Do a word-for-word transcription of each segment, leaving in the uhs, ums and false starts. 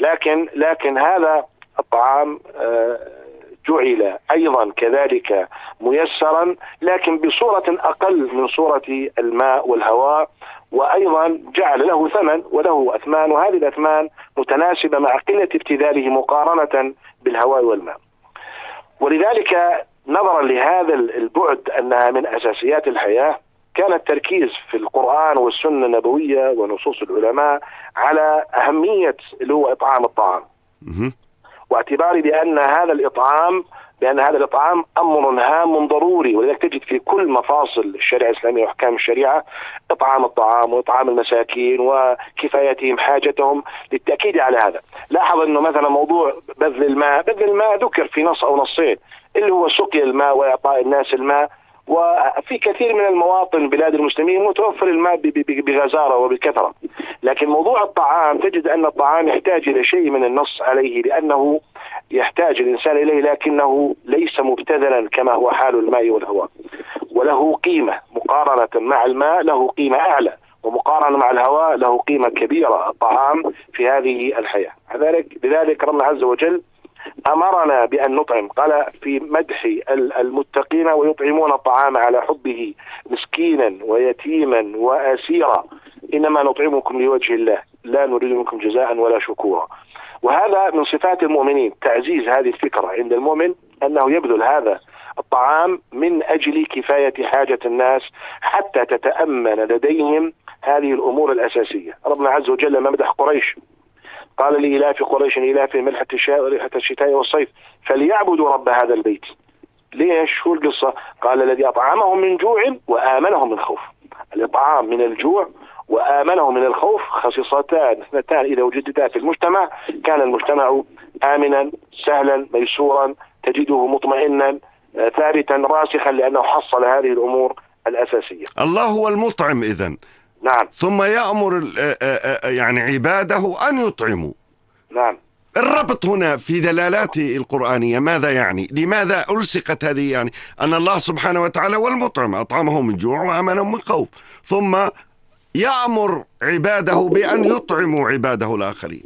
لكن لكن هذا الطعام جعل أيضا كذلك ميسرا، لكن بصورة أقل من صورة الماء والهواء، وأيضا جعل له ثمن وله أثمان، وهذه الأثمان متناسبة مع قلة ابتذاله مقارنة بالهواء والماء. ولذلك نظرا لهذا البعد أنها من أساسيات الحياة، كان التركيز في القرآن والسنة النبوية ونصوص العلماء على أهمية اللي هو إطعام الطعام، واعتباري بأن هذا الإطعام بأن هذا الإطعام أمر هام ضروري. ولذلك تجد في كل مفاصل الشريعة الإسلامية وأحكام الشريعة إطعام الطعام وإطعام المساكين وكفايتهم حاجتهم، للتأكيد على هذا. لاحظ أنه مثلا موضوع بذل الماء، بذل الماء ذكر في نص أو نصين، اللي هو سقي الماء وإعطاء الناس الماء. وفي كثير من المواطن بلاد المسلمين متوفر الماء بغزارة وبكثرة، لكن موضوع الطعام تجد أن الطعام يحتاج إلى شيء من النص عليه، لأنه يحتاج الإنسان إليه، لكنه ليس مبتذلا كما هو حال الماء والهواء، وله قيمة مقارنة مع الماء، له قيمة أعلى، ومقارنة مع الهواء له قيمة كبيرة الطعام في هذه الحياة. لذلك ربنا عز وجل أمرنا بأن نطعم، قال في مدح المتقين ويطعمون الطعام على حبه مسكينا ويتيما وأسيرا إنما نطعمكم لوجه الله لا نريد منكم جزاء ولا شكورا. وهذا من صفات المؤمنين، تعزيز هذه الفكرة عند المؤمن أنه يبذل هذا الطعام من أجل كفاية حاجة الناس حتى تتأمن لديهم هذه الأمور الأساسية. ربنا عز وجل لما مدح قريش قال لإلاف قريش إلافهم رحلة الشتاء والصيف فليعبدوا رب هذا البيت. ليش؟ شو القصة؟ قال الذي أطعمهم من جوع وآمنهم من خوف. الإطعام من الجوع وآمنهم من الخوف خصيصتان اثنتان إذا وجدتا في المجتمع كان المجتمع آمنا سهلا ميسورا، تجده مطمئنا ثابتا راسخا، لأنه حصل هذه الأمور الأساسية. الله هو المطعم إذن. نعم. ثم يأمر يعني عباده أن يطعموا. نعم. الربط هنا في دلالاته القرآنية ماذا يعني؟ لماذا ألصقت هذه؟ يعني أن الله سبحانه وتعالى والمطعم أطعمهم من جوع وأمنهم من خوف، ثم يأمر عباده بأن يطعموا عباده الآخرين.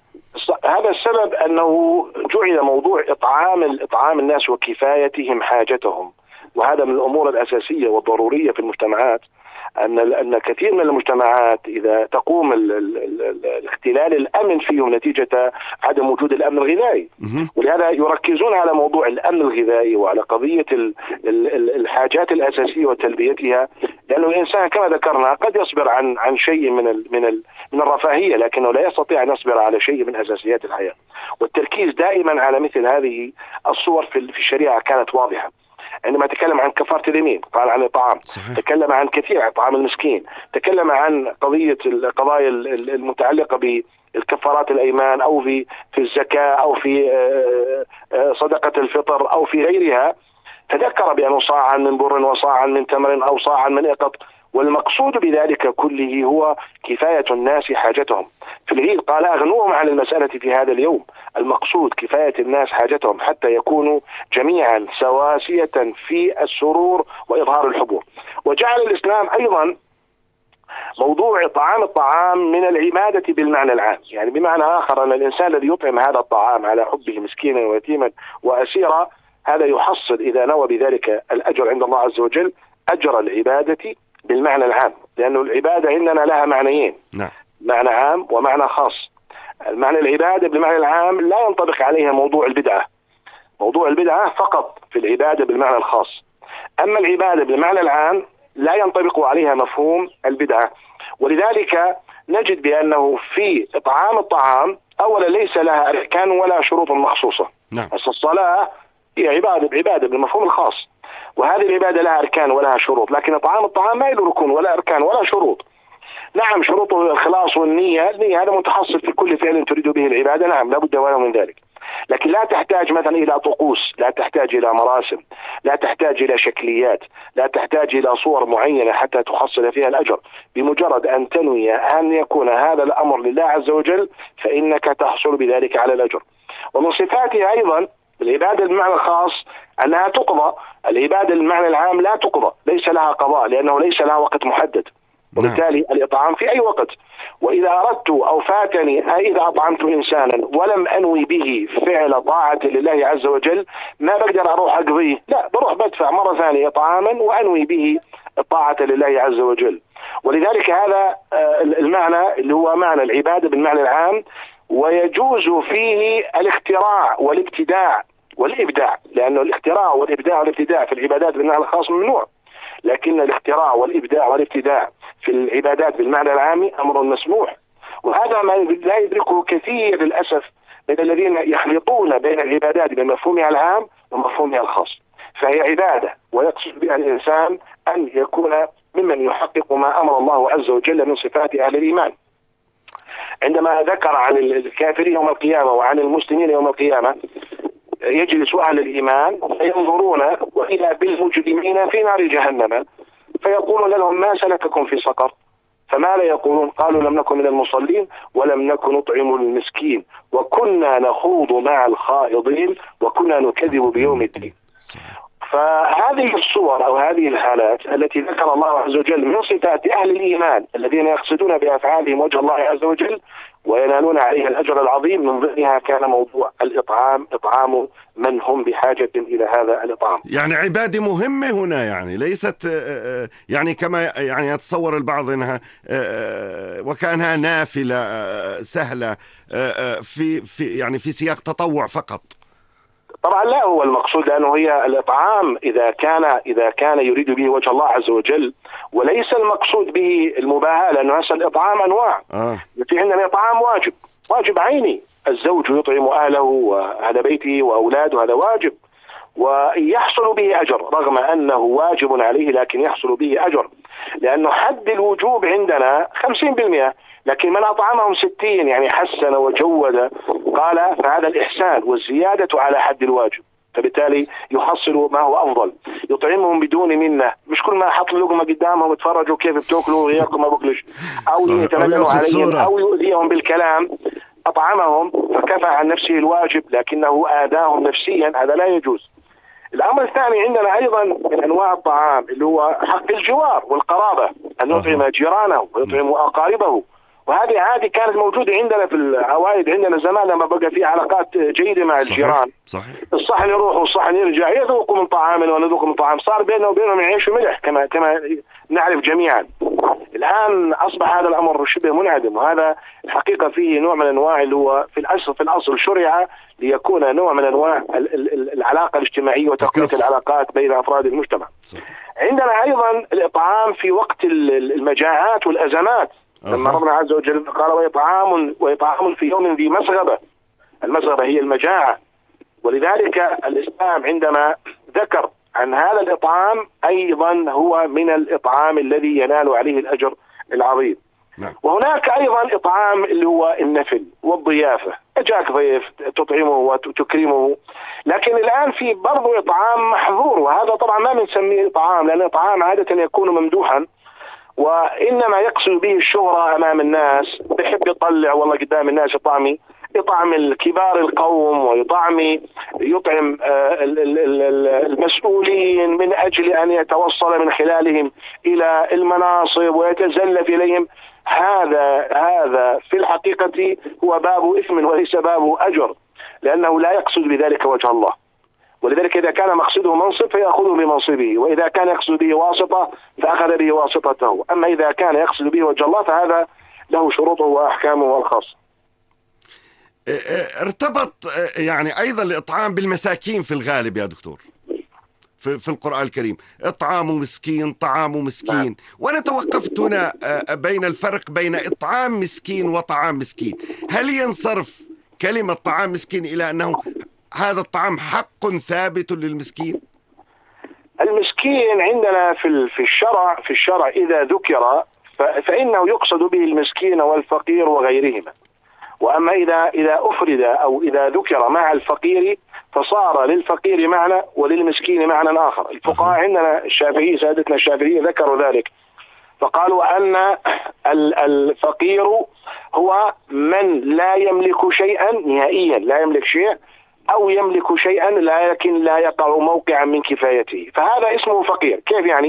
هذا السبب أنه جعل موضوع إطعام إطعام الناس وكفايتهم حاجتهم، وهذا من الأمور الأساسية والضرورية في المجتمعات. أن أن كثير من المجتمعات إذا تقوم ال ال ال الاختلال الأمن فيهم نتيجة عدم وجود الأمن الغذائي، ولهذا يركزون على موضوع الأمن الغذائي وعلى قضية ال ال الحاجات الأساسية وتلبيتها، لأنه الإنسان كما ذكرنا قد يصبر عن عن شيء من ال من ال من الرفاهية، لكنه لا يستطيع أن يصبر على شيء من أساسيات الحياة. والتركيز دائما على مثل هذه الصور في الشريعة كانت واضحة. عندما تكلم عن كفارة اليمين قال عن الطعام، تكلم عن كثير طعام المسكين، تكلم عن قضية القضايا المتعلقة بالكفارات الأيمان أو في في الزكاة أو في صدقة الفطر أو في غيرها، تذكر بأنه صاعا من بر وصاعا من تمر أو صاعا من إقط، والمقصود بذلك كله هو كفاية الناس حاجتهم. في العيد قال أغنوهم عن المسألة في هذا اليوم، المقصود كفاية الناس حاجتهم حتى يكونوا جميعا سواسية في السرور وإظهار الحبور. وجعل الإسلام أيضا موضوع طعام الطعام من العبادة بالمعنى العام، يعني بمعنى آخر أن الإنسان الذي يطعم هذا الطعام على حبه مسكينا ويتيما وأسيرا، هذا يحصل إذا نوى بذلك الأجر عند الله عز وجل أجر العبادة بالمعنى العام، لأنه العبادة عندنا لها معنيين. نعم. معنى عام ومعنى خاص. المعنى العبادة بالمعنى العام لا ينطبق عليها موضوع البدعة، موضوع البدعة فقط في العبادة بالمعنى الخاص. أما العبادة بالمعنى العام لا ينطبق عليها مفهوم البدعة. ولذلك نجد بأنه في إطعام الطعام أولا ليس لها أركان ولا شروط مخصوصة. نعم. الصلاة هي عبادة عبادة بالمفهوم الخاص، وهذه العبادة لها أركان ولها شروط، لكن إطعام الطعام ما له ركون ولا أركان ولا شروط. نعم شروطه الإخلاص والنية، النية هذا متحصل في كل فعل تريد به العبادة، نعم لا بد ولا من ذلك، لكن لا تحتاج مثلا إلى طقوس، لا تحتاج إلى مراسم، لا تحتاج إلى شكليات، لا تحتاج إلى صور معينة حتى تحصل فيها الأجر. بمجرد أن تنوي أن يكون هذا الأمر لله عز وجل فإنك تحصل بذلك على الأجر. ومن صفاتها أيضا العبادة بالمعنى الخاص أنها تقضى، العبادة بالمعنى العام لا تقضى، ليس لها قضاء لأنه ليس لها وقت محدد. وبالتالي الإطعام في أي وقت. وإذا أردت أو فاتني أي إذا أطعمت إنسانا ولم أنوي به فعل طاعة لله عز وجل ما بقدر أروح أقضيه، لا بروح بدفع مرة ثانية إطعاما وأنوي به الطاعة لله عز وجل. ولذلك هذا المعنى اللي هو معنى العبادة بالمعنى العام، ويجوز فيه الاختراع والابتداع والإبداع، لأنه الاختراع والإبداع والابتداع في العبادات بالمعنى الخاص ممنوع، لكن الاختراع والإبداع والابتداع في العبادات بالمعنى العام أمر مسموح. وهذا ما لا يدركه كثير للأسف من الذين يخلطون بين العبادات بمفهومها العام ومفهومها الخاص. فهي عبادة ويقصد بها الإنسان أن يكون ممن يحقق ما أمر الله عز وجل من صفات أهل الإيمان. عندما ذكر عن الكافرين يوم القيامة وعن المسلمين يوم القيامة، يجلس أهل الإيمان فينظرون وإذا بالمجرمين في نار جهنم فيقول لهم ما سلككم في سقر؟ فما لا يقولون؟ قالوا لم نكن من المصلين ولم نكن نطعم المسكين وكنا نخوض مع الخائضين وكنا نكذب بيوم الدين. فهذه الصور أو هذه الحالات التي ذكر الله عز وجل من صفات أهل الإيمان الذين يقصدون بأفعالهم وجه الله عز وجل وينالون عليها الأجر العظيم، من ضمنها كان موضوع الإطعام، إطعام من هم بحاجة إلى هذا الإطعام. يعني عبادة مهمة هنا، يعني ليست يعني كما يعني يتصور البعض أنها وكأنها نافلة سهلة في في يعني في سياق تطوع فقط. طبعا لا، هو المقصود لأنه هي الإطعام إذا كان إذا كان يريد به وجه الله عز وجل، وليس المقصود به المباهاة، لأنه هسه الإطعام أنواع. آه. في عندنا إطعام واجب، واجب عيني، الزوج يطعم أهله وأهل بيته وأولاده، هذا واجب ويحصل به أجر رغم أنه واجب عليه، لكن يحصل به أجر لأنه حد الوجوب عندنا خمسين بالمئة، لكن من أطعمهم ستين يعني حسن وجود قال فهذا الإحسان والزيادة على حد الواجب، فبالتالي يحصل ما هو أفضل. يطعمهم بدون منة، مش كل ما حط لقمة قدامهم يتفرجوا كيف بتاكلوا وياكم ما بقلش، أو يتمنوا عليهم أو يؤذيهم بالكلام. أطعمهم فكفى عن نفسه الواجب لكنه آذاهم نفسيا، هذا لا يجوز. الأمر الثاني عندنا أيضا من أنواع الطعام اللي هو حق الجوار والقرابة، أن يطعم جيرانه ويطعم أقاربه، وهذه عادي كانت موجودة عندنا في العوائد عندنا زمان لما بقى في علاقات جيدة مع الجيران. صحيح. الصحن يروح والصحن يرجع، يذوقوا من طعامنا ونذوق من طعام، صار بيننا وبينهم عيش وملح كما كما نعرف جميعا. الآن أصبح هذا الأمر شبه منعدم، وهذا الحقيقة فيه نوع من أنواع اللي هو في الأصل في الأصل شرع ليكون نوع من أنواع العلاقة الاجتماعية وتقوية العلاقات بين أفراد المجتمع. صحيح. عندنا أيضا الإطعام في وقت المجاعات والأزمات، لما ربنا عز وجل قال وإطعام وإطعام في يوم ذي مسغبة، المسغبة هي المجاعة. ولذلك الإسلام عندما ذكر عن هذا الإطعام أيضا هو من الإطعام الذي ينال عليه الأجر العظيم. نعم. وهناك أيضا إطعام اللي هو النفل والضيافة، أجاك ضيف تطعمه وتكرمه، لكن الآن في برضو إطعام محظور، وهذا طبعا ما بنسميه إطعام، لأن الإطعام عادة يكون ممدوحا وإنما يقصد به الشهرة أمام الناس، بحب يطلع والله قدام الناس يطعمي، يطعم الكبار القوم ويطعم يطعم المسؤولين من أجل أن يتوصل من خلالهم إلى المناصب ويتزلف إليهم. هذا هذا في الحقيقة هو باب إثم وليس باب أجر، لأنه لا يقصد بذلك وجه الله. ولذلك إذا كان مقصده منصب فيأخذه بمنصبه، وإذا كان يقصد به واسطة فأخذ به واسطته. أما إذا كان يقصد به وجه الله فهذا له شروطه وأحكامه الخاصة. ارتبط يعني أيضا الإطعام بالمساكين في الغالب يا دكتور في, في القرآن الكريم، إطعام مسكين طعام مسكين. وأنا توقفت هنا بين الفرق بين إطعام مسكين وطعام مسكين. هل ينصرف كلمة طعام مسكين إلى أنه هذا الطعام حق ثابت للمسكين؟ المسكين عندنا في في الشرع في الشرع إذا ذكر فإنه يقصد به المسكين والفقير وغيرهما. وأما إذا إذا أفرد أو إذا ذكر مع الفقير فصار للفقير معنى وللمسكين معنى آخر. الفقهاء عندنا الشافعية سادتنا الشافعية ذكروا ذلك، فقالوا أن الفقير هو من لا يملك شيئا نهائيا، لا يملك شيء، أو يملك شيئا لكن لا يقع موقعا من كفايته، فهذا اسمه فقير. كيف يعني؟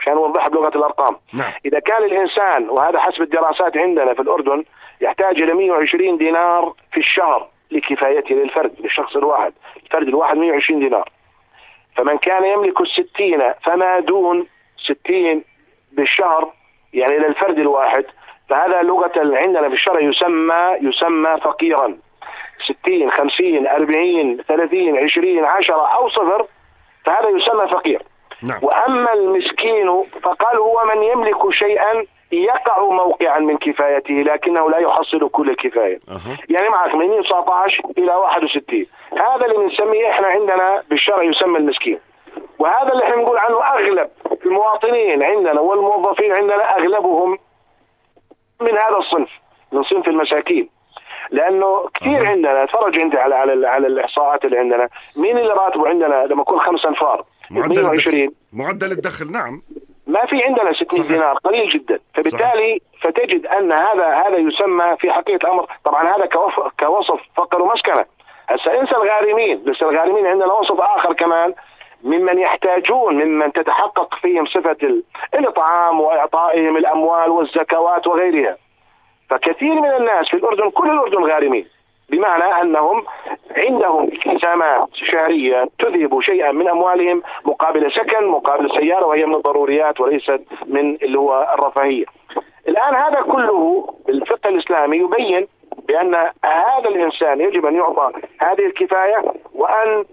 عشان نوضحها بلغة الأرقام. نعم. إذا كان الإنسان، وهذا حسب الدراسات عندنا في الأردن، يحتاج إلى مئة وعشرين دينار في الشهر لكفايته للفرد، للشخص الواحد، الفرد الواحد مئة وعشرين دينار. فمن كان يملك الستين فما دون ستين بالشهر يعني للفرد الواحد، فهذا لغة عندنا في الشرع يسمى يسمى فقيرا. ستين، خمسين، أربعين، ثلاثين، عشرين، عشرة أو صفر، فهذا يسمى فقير. نعم. وأما المسكين فقال هو من يملك شيئا يقع موقعا من كفايته لكنه لا يحصل كل الكفاية. أه. يعني معك من تسعة عشر إلى واحد وستين، هذا اللي بنسميه إحنا عندنا بالشرع يسمى المسكين. وهذا اللي احنا نقول عنه أغلب المواطنين عندنا والموظفين عندنا أغلبهم من هذا الصنف، من صنف المساكين. لأنه كثير أه. عندنا تفرج أنت على على على الإحصاءات اللي عندنا، مين اللي راتبه عندنا لما يكون خمس أنفار معدل الدخل. معدل الدخل نعم ما في عندنا ستمائة دينار، قليل جدا. فبالتالي صحيح. فتجد أن هذا هذا يسمى في حقيقة الأمر، طبعا هذا كوصف فقر ومسكنة. هسه انسى الغارمين، بس الغارمين عندنا وصف آخر كمان، ممن يحتاجون، ممن تتحقق فيهم صفة الإطعام وإعطائهم الأموال والزكوات وغيرها. فكثير من الناس في الأردن، كل الأردن غارمين، بمعنى أنهم عندهم التزامات شهرية تذهب شيئا من أموالهم مقابل سكن، مقابل سيارة، وهي من الضروريات وليست من اللي هو الرفاهية. الآن هذا كله الفقه الإسلامي يبين بأن هذا الإنسان يجب أن يعطى هذه الكفاية، وأن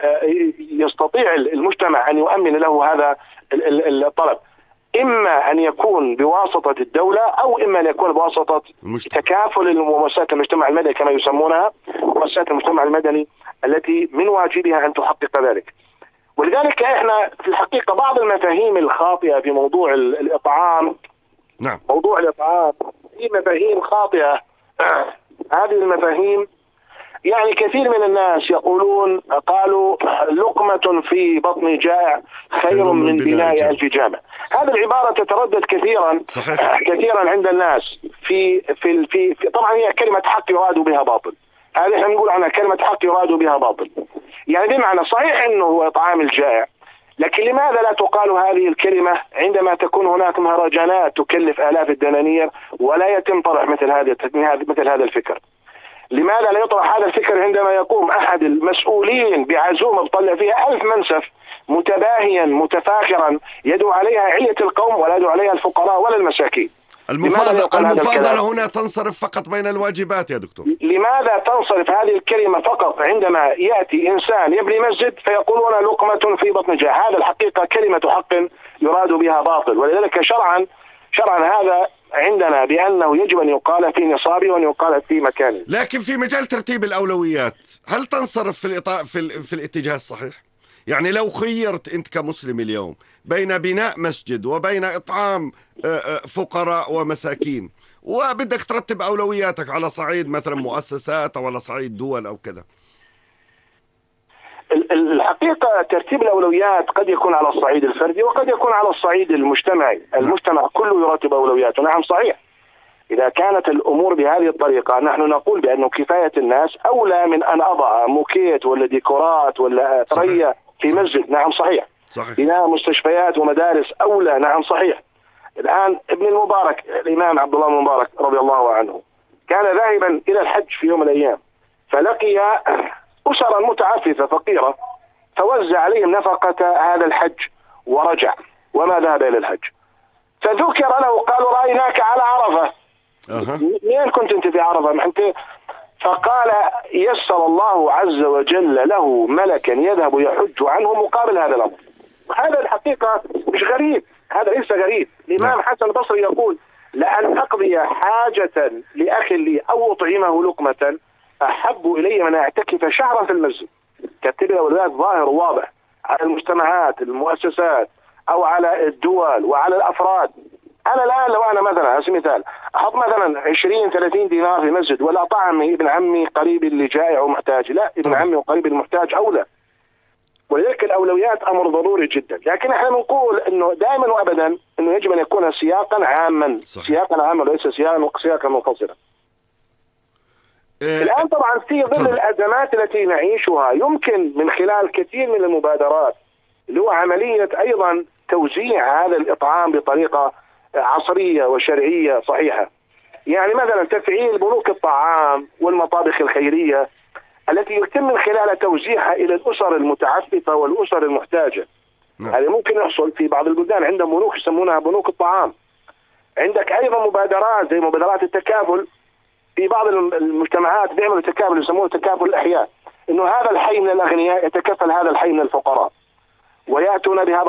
يستطيع المجتمع أن يؤمن له هذا الطلب، إما أن يكون بواسطة الدولة أو إما أن يكون بواسطة تكافل مؤسسات المجتمع المدني كما يسمونها، مؤسسات المجتمع المدني التي من واجبها أن تحقق ذلك. ولذلك إحنا في الحقيقة بعض المفاهيم الخاطئة في موضوع الإطعام، نعم. موضوع الإطعام في مفاهيم خاطئة. هذه المفاهيم يعني كثير من الناس يقولون، قالوا لقمة في بطن جائع خير من بناء ألف جامع. هذه العبارة تتردد كثيرا صحيح. كثيرا عند الناس في في في, في طبعا هي كلمة حق يراد بها باطل. هذه احنا نقول عنها كلمة حق يراد بها باطل، يعني بمعنى صحيح انه هو إطعام الجائع، لكن لماذا لا تقال هذه الكلمة عندما تكون هناك مهرجانات تكلف آلاف الدنانير ولا يتم طرح مثل هذا مثل هذا الفكر؟ لماذا لا يطرح هذا الفكر عندما يقوم أحد المسؤولين بعزومة بطلع فيها ألف منسف متباهيا متفاخرا يدعو عليها علية القوم ولا يدعو عليها الفقراء ولا المساكين؟ المفاضلة, المفاضلة هنا تنصرف فقط بين الواجبات يا دكتور. لماذا تنصرف هذه الكلمة فقط عندما يأتي إنسان يبني مسجد فيقولون لقمة في بطن جائع؟ هذا الحقيقة كلمة حق يراد بها باطل. ولذلك شرعا شرعا هذا عندنا بأنه يجب أن يقال في نصابه وأن يقال في مكانه. لكن في مجال ترتيب الأولويات هل تنصرف في الإطاء في, ال... في الاتجاه الصحيح؟ يعني لو خيرت أنت كمسلم اليوم بين بناء مسجد وبين إطعام فقراء ومساكين، وبدك ترتب أولوياتك على صعيد مثلا مؤسسات أو على صعيد دول أو كذا، الحقيقة ترتيب الأولويات قد يكون على الصعيد الفردي وقد يكون على الصعيد المجتمعي. المجتمع كله يرتب أولوياته، نعم صحيح. إذا كانت الأمور بهذه الطريقة نحن نقول بأنه كفاية الناس أولى من أن أضع موكيت ولا ديكورات ولا ثريا في مسجد، نعم صحيح. صحيح. بناء مستشفيات ومدارس أولى، نعم صحيح. الآن ابن المبارك، الإمام عبد الله المبارك رضي الله عنه، كان ذاهبا إلى الحج في يوم من الأيام، فلقي أسرا متعففة فقيرة، فوزع عليهم نفقة هذا الحج ورجع وما ذهب إلى الحج. فذكر له، قالوا رأيناك على عرفة. أه. مين كنت أنت في عرفة؟ ما أنت. فقال يسر الله عز وجل له ملكا يذهب يحج عنه مقابل هذا الأمر. هذا الحقيقة مش غريب، هذا ليس غريب. الإمام حسن البصري يقول لأن أقضي حاجة لأخ لي أو أطعمه لقمة أحب إلي من أعتكف شهرا في المسجد. ترتيب الأولويات ظاهر وواضح على المجتمعات، المؤسسات، أو على الدول وعلى الأفراد. أنا الآن لو أنا مثلا على سبيل المثال أحط مثلا عشرين ثلاثين دينار في مسجد ولا أطعم ابن عمي قريب اللي جائع ومحتاج، لا، ابن عمي وقريب المحتاج أولى. ولذلك الأولويات أمر ضروري جدا. لكن احنا بنقول إنه دائما وأبدا إنه يجب أن يكون سياقا عاما، صحيح. سياقا عاما وليس سياقا سياقا منفصلا. إيه الآن طبعا في ظل الأزمات التي نعيشها يمكن من خلال كثير من المبادرات اللي هو عملية أيضا توزيع هذا الإطعام بطريقة عصرية وشرعية صحيحة. يعني مثلا تفعيل بنوك الطعام والمطابخ الخيرية التي يتم من خلالها توزيعها إلى الأسر المتعففة والأسر المحتاجة. نعم. هذا ممكن يحصل في بعض البلدان، عندهم بنوك يسمونها بنوك الطعام. عندك أيضا مبادرات زي مبادرات التكافل، في بعض المجتمعات بيعملوا تكافل يسمونه تكافل الأحياء، إنه هذا الحي من الأغنياء يتكفل هذا الحي من الفقراء، ويأتون بهذا